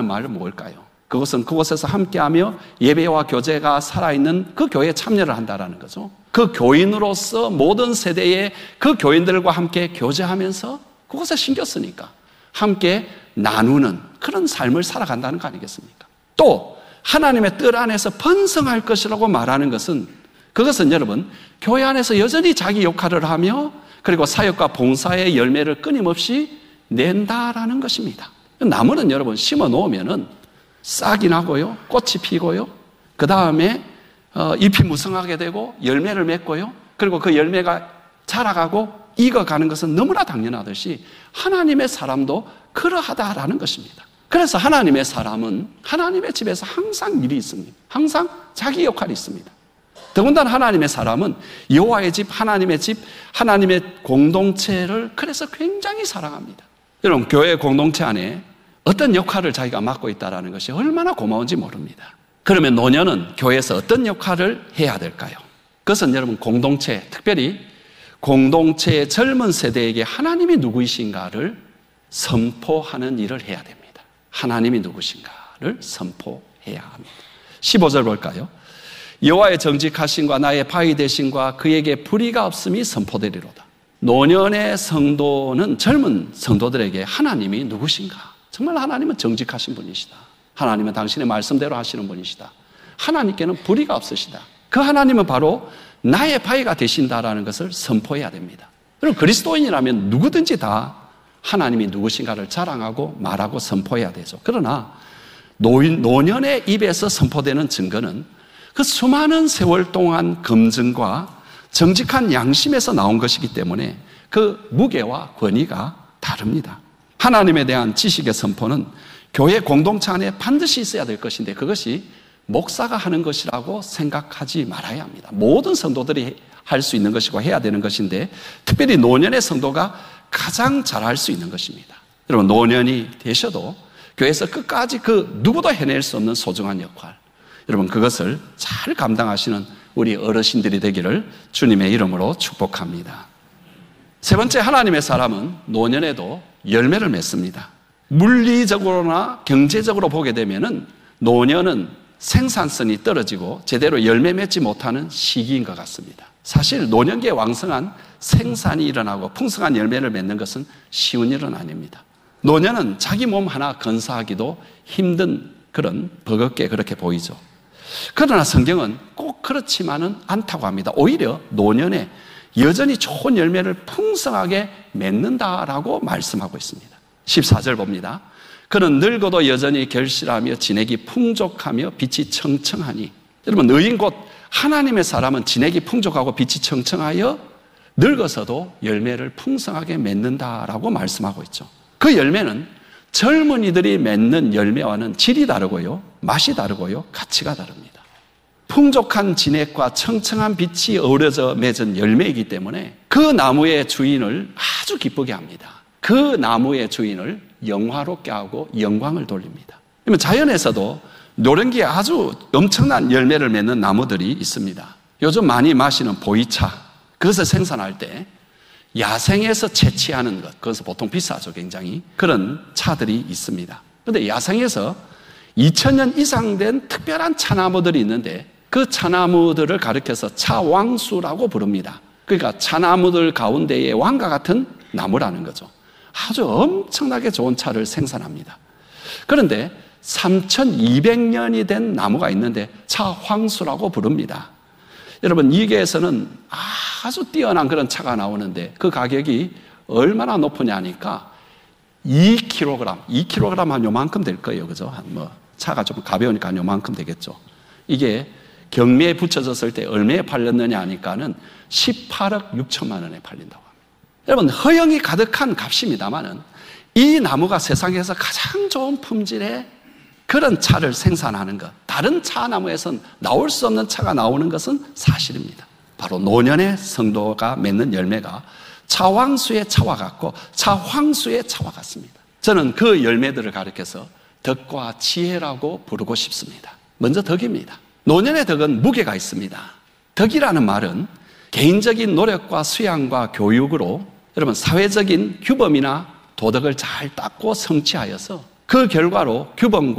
말은 뭘까요? 그것은 그곳에서 함께하며 예배와 교제가 살아있는 그 교회에 참여를 한다라는 거죠. 그 교인으로서 모든 세대의 그 교인들과 함께 교제하면서 그곳에 신경 쓰니까 함께 나누는 그런 삶을 살아간다는 거 아니겠습니까? 또 하나님의 뜻 안에서 번성할 것이라고 말하는 것은 그것은 여러분 교회 안에서 여전히 자기 역할을 하며 그리고 사역과 봉사의 열매를 끊임없이 낸다라는 것입니다. 나무는 여러분 심어 놓으면은 싹이 나고요, 꽃이 피고요, 그 다음에 잎이 무성하게 되고 열매를 맺고요, 그리고 그 열매가 자라가고 익어가는 것은 너무나 당연하듯이 하나님의 사람도 그러하다라는 것입니다. 그래서 하나님의 사람은 하나님의 집에서 항상 일이 있습니다. 항상 자기 역할이 있습니다. 더군다나 하나님의 사람은 여호와의 집, 하나님의 공동체를 그래서 굉장히 사랑합니다. 여러분, 교회 공동체 안에 어떤 역할을 자기가 맡고 있다는 것이 얼마나 고마운지 모릅니다. 그러면 노년은 교회에서 어떤 역할을 해야 될까요? 그것은 여러분 공동체, 특별히 공동체의 젊은 세대에게 하나님이 누구이신가를 선포하는 일을 해야 됩니다. 하나님이 누구신가를 선포해야 합니다. 15절 볼까요? 여호와의 정직하심과 나의 바위 되심과 그에게 불의가 없음이 선포되리로다. 노년의 성도는 젊은 성도들에게 하나님이 누구신가? 정말 하나님은 정직하신 분이시다. 하나님은 당신의 말씀대로 하시는 분이시다. 하나님께는 불의가 없으시다. 그 하나님은 바로 나의 바위가 되신다라는 것을 선포해야 됩니다. 여러분, 그리스도인이라면 누구든지 다 하나님이 누구신가를 자랑하고 말하고 선포해야 되죠. 그러나 노년의 입에서 선포되는 증거는 그 수많은 세월 동안 검증과 정직한 양심에서 나온 것이기 때문에 그 무게와 권위가 다릅니다. 하나님에 대한 지식의 선포는 교회 공동체 안에 반드시 있어야 될 것인데 그것이 목사가 하는 것이라고 생각하지 말아야 합니다. 모든 성도들이 할 수 있는 것이고 해야 되는 것인데 특별히 노년의 성도가 가장 잘할 수 있는 것입니다. 여러분, 노년이 되셔도 교회에서 끝까지 그 누구도 해낼 수 없는 소중한 역할, 여러분 그것을 잘 감당하시는 우리 어르신들이 되기를 주님의 이름으로 축복합니다. 세 번째, 하나님의 사람은 노년에도 열매를 맺습니다. 물리적으로나 경제적으로 보게 되면은 노년은 생산성이 떨어지고 제대로 열매 맺지 못하는 시기인 것 같습니다. 사실 노년기에 왕성한 생산이 일어나고 풍성한 열매를 맺는 것은 쉬운 일은 아닙니다. 노년은 자기 몸 하나 건사하기도 힘든 그런 버겁게 그렇게 보이죠. 그러나 성경은 꼭 그렇지만은 않다고 합니다. 오히려 노년에 여전히 좋은 열매를 풍성하게 맺는다라고 말씀하고 있습니다. 14절 봅니다. 그는 늙어도 여전히 결실하며 진액이 풍족하며 빛이 청청하니. 여러분, 의인 곧 하나님의 사람은 진액이 풍족하고 빛이 청청하여 늙어서도 열매를 풍성하게 맺는다라고 말씀하고 있죠. 그 열매는 젊은이들이 맺는 열매와는 질이 다르고요, 맛이 다르고요, 가치가 다릅니다. 풍족한 진액과 청청한 빛이 어우러져 맺은 열매이기 때문에 그 나무의 주인을 아주 기쁘게 합니다. 그 나무의 주인을 영화롭게 하고 영광을 돌립니다. 그러면 자연에서도 노령기에 아주 엄청난 열매를 맺는 나무들이 있습니다. 요즘 많이 마시는 보이차, 그것을 생산할 때 야생에서 채취하는 것, 그것은 보통 비싸죠, 굉장히. 그런 차들이 있습니다. 그런데 야생에서 2000년 이상 된 특별한 차나무들이 있는데 그 차나무들을 가리켜서 차왕수라고 부릅니다. 그러니까 차나무들 가운데의 왕과 같은 나무라는 거죠. 아주 엄청나게 좋은 차를 생산합니다. 그런데 3200년이 된 나무가 있는데 차황수라고 부릅니다. 여러분, 이계에서는 아주 뛰어난 그런 차가 나오는데 그 가격이 얼마나 높으냐 하니까 2kg 한 요만큼 될 거예요. 그죠? 차가 좀 가벼우니까 한 요만큼 되겠죠. 이게 경매에 붙여졌을 때 얼마에 팔렸느냐 하니까는 18억 6천만 원에 팔린다고 합니다. 여러분, 허영이 가득한 값입니다만은 이 나무가 세상에서 가장 좋은 품질의 그런 차를 생산하는 것, 다른 차나무에선 나올 수 없는 차가 나오는 것은 사실입니다. 바로 노년의 성도가 맺는 열매가 차왕수의 차와 같고 차황수의 차와 같습니다. 저는 그 열매들을 가리켜서 덕과 지혜라고 부르고 싶습니다. 먼저 덕입니다. 노년의 덕은 무게가 있습니다. 덕이라는 말은 개인적인 노력과 수양과 교육으로 여러분 사회적인 규범이나 도덕을 잘 닦고 성취하여서 그 결과로 규범과